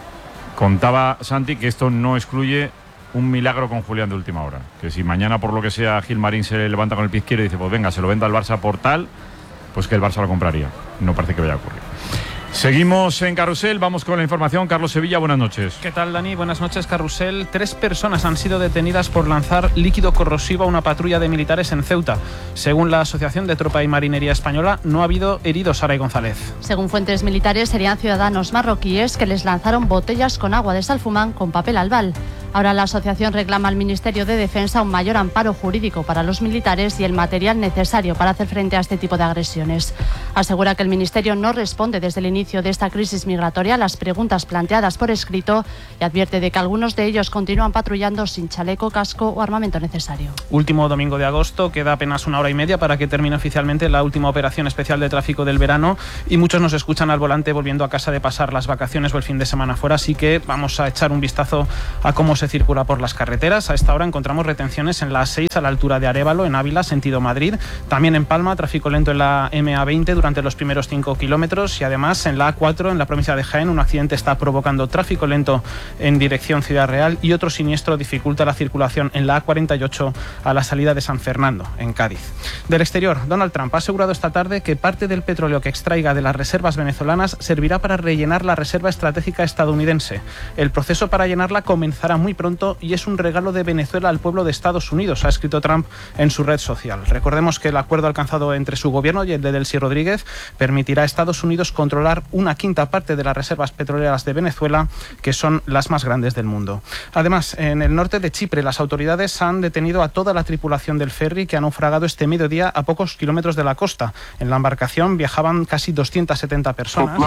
contaba Santi que esto no excluye un milagro con Julián de última hora, que si mañana por lo que sea Gil Marín se levanta con el pie izquierdo y dice pues venga, se lo venda al Barça por tal, pues que el Barça lo compraría. No parece que vaya a ocurrir. Seguimos en Carrusel, vamos con la información. Carlos Sevilla, buenas noches. ¿Qué tal, Dani? Buenas noches, Carrusel. Tres personas han sido detenidas por lanzar líquido corrosivo a una patrulla de militares en Ceuta. Según la Asociación de Tropa y Marinería Española, no ha habido heridos. Saray González. Según fuentes militares, serían ciudadanos marroquíes que les lanzaron botellas con agua de salfumán con papel albal. Ahora la asociación reclama al Ministerio de Defensa un mayor amparo jurídico para los militares y el material necesario para hacer frente a este tipo de agresiones. Asegura que el Ministerio no responde desde el inicio de esta crisis migratoria a las preguntas planteadas por escrito y advierte de que algunos de ellos continúan patrullando sin chaleco, casco o armamento necesario. Último domingo de agosto, queda apenas una hora y media para que termine oficialmente la última operación especial de tráfico del verano y muchos nos escuchan al volante volviendo a casa de pasar las vacaciones o el fin de semana fuera, así que vamos a echar un vistazo a cómo se circula por las carreteras. A esta hora encontramos retenciones en la A seis a la altura de Arévalo, en Ávila, sentido Madrid. También en Palma, tráfico lento en la M A veinte durante los primeros cinco kilómetros y además en la A cuatro en la provincia de Jaén un accidente está provocando tráfico lento en dirección Ciudad Real y otro siniestro dificulta la circulación en la A cuarenta y ocho a la salida de San Fernando, en Cádiz. Del exterior, Donald Trump ha asegurado esta tarde que parte del petróleo que extraiga de las reservas venezolanas servirá para rellenar la reserva estratégica estadounidense. El proceso para llenarla comenzará muy pronto y es un regalo de Venezuela al pueblo de Estados Unidos, ha escrito Trump en su red social. Recordemos que el acuerdo alcanzado entre su gobierno y el de Delcy Rodríguez permitirá a Estados Unidos controlar una quinta parte de las reservas petroleras de Venezuela, que son las más grandes del mundo. Además, en el norte de Chipre, las autoridades han detenido a toda la tripulación del ferry que ha naufragado este mediodía a pocos kilómetros de la costa. En la embarcación viajaban casi doscientas setenta personas.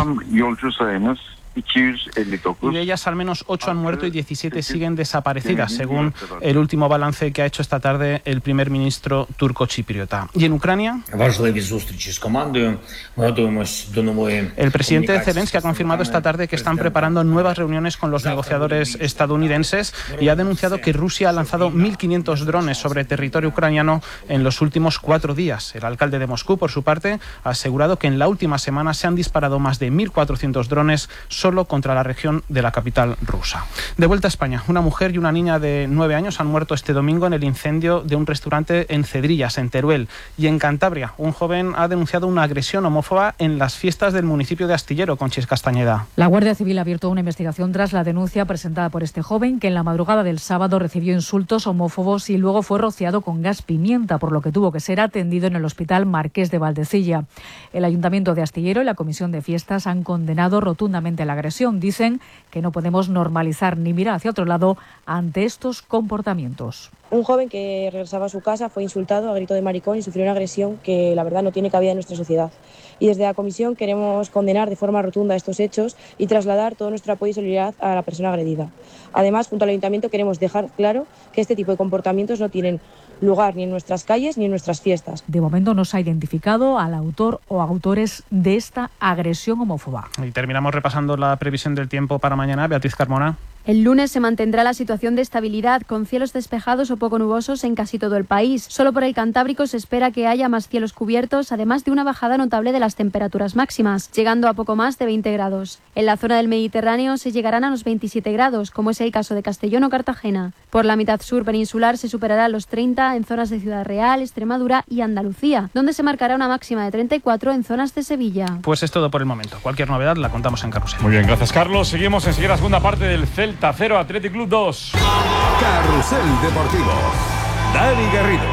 Y de ellas al menos ocho han muerto y diecisiete siguen desaparecidas, según el último balance que ha hecho esta tarde el primer ministro turco chipriota. Y en Ucrania, el presidente Zelensky ha confirmado esta tarde que están preparando nuevas reuniones con los negociadores estadounidenses y ha denunciado que Rusia ha lanzado mil quinientos drones sobre territorio ucraniano en los últimos cuatro días. El alcalde de Moscú, por su parte, ha asegurado que en la última semana se han disparado más de mil cuatrocientos drones solo contra la región de la capital rusa. De vuelta a España, una mujer y una niña de nueve años han muerto este domingo en el incendio de un restaurante en Cedrillas, en Teruel. Y en Cantabria, un joven ha denunciado una agresión homófoba en las fiestas del municipio de Astillero, Conchis Castañeda. La Guardia Civil ha abierto una investigación tras la denuncia presentada por este joven que en la madrugada del sábado recibió insultos homófobos y luego fue rociado con gas pimienta, por lo que tuvo que ser atendido en el Hospital Marqués de Valdecilla. El Ayuntamiento de Astillero y la Comisión de Fiestas han condenado rotundamente la agresión. Dicen que no podemos normalizar ni mirar hacia otro lado ante estos comportamientos. Un joven que regresaba a su casa fue insultado a grito de maricón y sufrió una agresión que la verdad no tiene cabida en nuestra sociedad. Y desde la comisión queremos condenar de forma rotunda estos hechos y trasladar todo nuestro apoyo y solidaridad a la persona agredida. Además, junto al Ayuntamiento queremos dejar claro que este tipo de comportamientos no tienen lugar ni en nuestras calles ni en nuestras fiestas. De momento no se ha identificado al autor o autores de esta agresión homófoba. Y terminamos repasando la previsión del tiempo para mañana. Beatriz Carmona. El lunes se mantendrá la situación de estabilidad con cielos despejados o poco nubosos en casi todo el país. Solo por el Cantábrico se espera que haya más cielos cubiertos, además de una bajada notable de las temperaturas máximas, llegando a poco más de veinte grados. En la zona del Mediterráneo se llegarán a los veintisiete grados, como es el caso de Castellón o Cartagena. Por la mitad sur peninsular se superará los treinta en zonas de Ciudad Real, Extremadura y Andalucía, donde se marcará una máxima de treinta y cuatro en zonas de Sevilla. Pues es todo por el momento. Cualquier novedad la contamos en Carrusel. Muy bien, gracias Carlos. Seguimos enseguida la segunda parte del Celta cero, Athletic Club dos. Carrusel Deportivo. Dani Garrido.